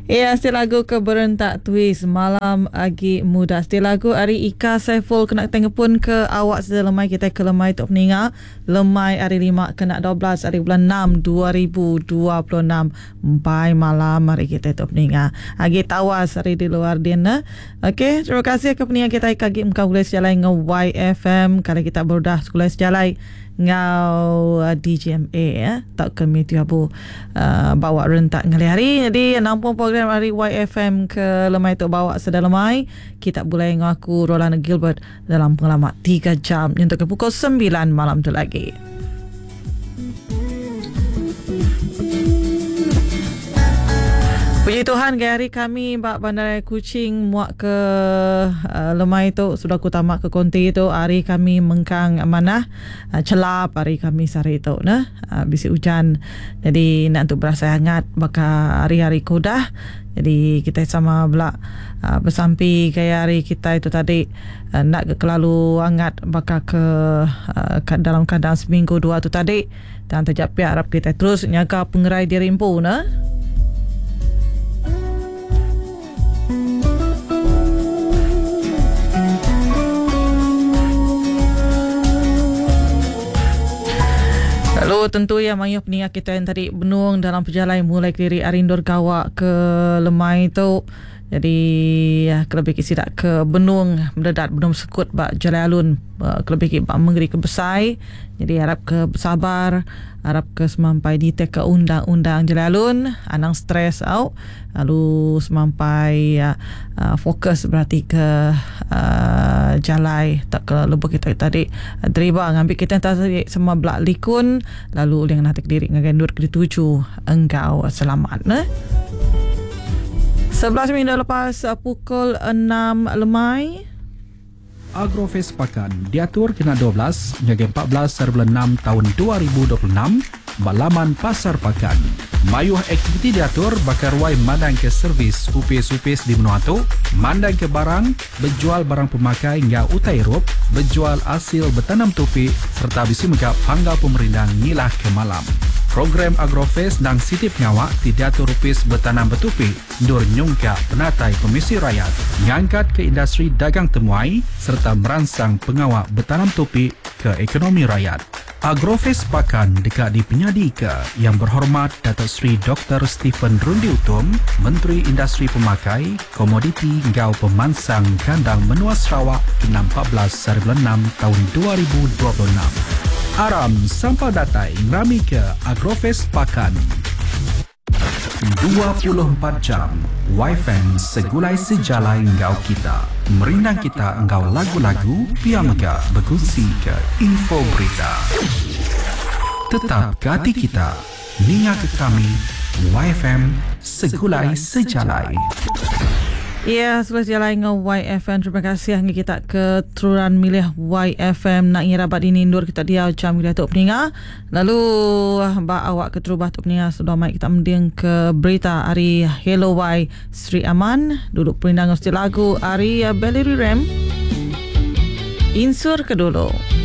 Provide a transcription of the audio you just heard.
Ya, setiap lagu keberentak twist malam agi muda. Setiap lagu hari Ika Saiful kena tengah pun ke awak sedang lemai kita ke lemai tok peninga. Lemai hari 5 kena 12 hari bulan 6 2026 sampai malam hari kita tok peninga. Agi tawas hari di luar dia. Okey, terima kasih ke peninga kita kagi muka boleh sejalan dengan YFM kali kita berdah sekolah sejalan ngau DJMA ya tak kami tiabu bawa rentak ngali hari jadi nampung program hari YFM ke lemai tu bawa sedang lemai kita boleh ngaku Rolanda Gilbert dalam pengalaman 3 jam untuk ke pukul 9 malam tu lagi. Puji Tuhan hari kami bak Bandar Kuching muak ke lemai tu sudah ku tamak ke konti tu hari kami mengkang manah celap hari kami sari tu nah bisi hujan jadi nak untuk berasa hangat baka hari-hari kudah jadi kita sama belak bersampi gaya hari kita itu tadi nak kelalu hangat baka ke dalam keadaan seminggu 2 tu tadi dan terjapi harap kita terus nyaga pengerai diri impu nah. Lalu tentu yang mayuh peningat kita yang tadi benung dalam perjalanan mulai dari Arindor Gawak ke Lemai tu. Jadi kelebih kita ke benung mendadak benung sekut bak Jalan Alun kelebih kita mengeri ke Besai. Jadi harap ke bersabar, harap ke semampai di ke undang-undang Jalan Alun, anang stres au. Lalu semampai fokus berarti ke jalai tak ke lebih kita tadi deriba ngambil kita tadi semua belak likun lalu yang nanti diri ngagendur ke dituju engkau selamat nah. 11 minit lepas pukul 6 lemai. Agrofest Pakan diatur kena 12 hingga 14 bulan 6 tahun 2026 Balaman Pasar Pakan. Mayuh aktiviti diatur bakar wai mandang ke servis upis-upis di Menuatu, mandang ke barang, berjual barang pemakai hingga utai rup, berjual hasil bertanam topi serta bisi megap panggal pemerintah ngilah ke malam. Program Agrofest dan sitip ngawak diatur upis bertanam betupi, dur nyungka penatai Komisi Rakyat, ngangkat ke industri dagang temuai serta merangsang pengawak bertanam topi ke ekonomi rakyat. Agrofest Pakan dekat di penyadi ke Yang Berhormat Datuk Seri Dr. Stephen Rundi Utom, Menteri Industri Pemakai, Komoditi Gau Pemansang Kandang Menua Sarawak ke 14 bulan 6 tahun 2026. Aram sampai datai ngerami ke Agrofest Pakan. 24 jam YFM segulai sejalai engkau kita merindang kita engkau lagu-lagu pia mega berkongsi ke info berita tetap ke hati kita ninga ke kami YFM segulai sejalai. Ya, sudah jalan dengan YFM. Terima kasih hingga kita keturunan milih YFM nak ngirabat ini indur kita dia jam kita tok peninga. Lalu bak awak keterubat tok peninga sudah mai kita mending ke berita hari Hello Y Sri Aman duduk perindang mesti lagu hari Belly Rem Insur ke dulu.